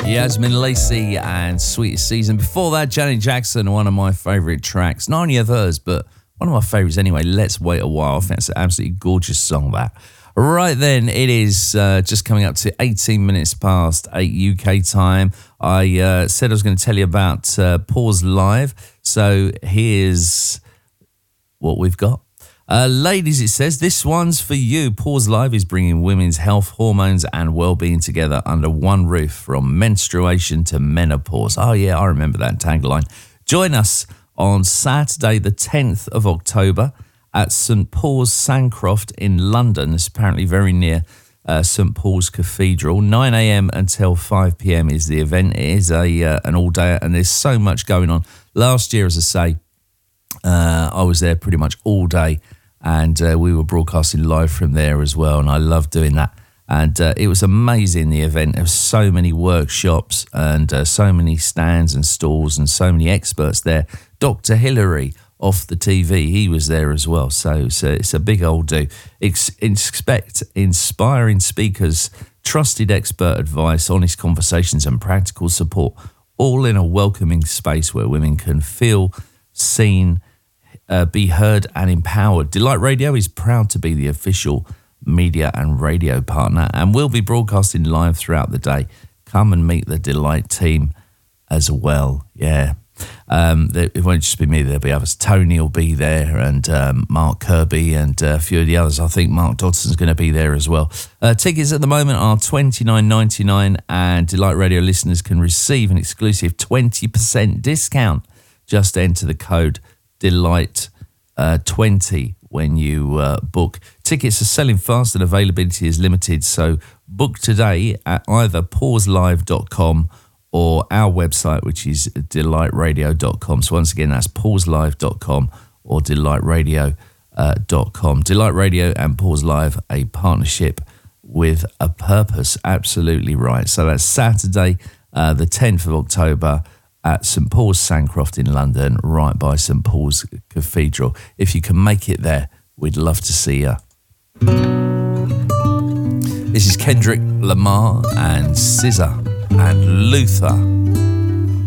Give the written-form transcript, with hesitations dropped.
Yasmin Lacey and Sweetest Season. Before that, Janet Jackson, one of my favourite tracks. Not only of hers, but one of my favourites anyway. Let's Wait a While. I think it's an absolutely gorgeous song, that. Right then, it is just coming up to 18 minutes past 8 UK time. I said I was going to tell you about Pause Live. So here's what we've got. Ladies, it says, this one's for you. Pause Live is bringing women's health, hormones and well-being together under one roof, from menstruation to menopause. Oh yeah, I remember that tagline. Join us on Saturday the 10th of October at St Paul's Sancroft in London. It's apparently very near St Paul's Cathedral. 9 a.m. until 5 p.m. is the event. It is an all-day, and there's so much going on. Last year, as I say, I was there pretty much all day, and we were broadcasting live from there as well, and I loved doing that. And it was amazing, the event. There were so many workshops and so many stands and stalls and so many experts there. Dr. Hillary off the TV, he was there as well. So it's a big old do. Expect inspiring speakers, trusted expert advice, honest conversations and practical support, all in a welcoming space where women can feel seen, be heard and empowered. Delight Radio is proud to be the official media and radio partner, and we'll be broadcasting live throughout the day. Come and meet the Delight team as well. Yeah. It won't just be me, there'll be others. Tony will be there, and Mark Kirby and a few of the others. I think Mark Dodson's going to be there as well. Tickets at the moment are $29.99, and Delight Radio listeners can receive an exclusive 20% discount. Just enter the code DELIGHT20 when you book. Tickets are selling fast and availability is limited, so book today at either pauselive.com or our website, which is delightradio.com. So once again, that's pauselive.com or delightradio.com. Delight Radio and Pause Live, a partnership with a purpose. Absolutely right. So that's Saturday, the 10th of October, at St Paul's Sancroft in London, right by St Paul's Cathedral. If you can make it there, we'd love to see you. This is Kendrick Lamar and SZA and Luther.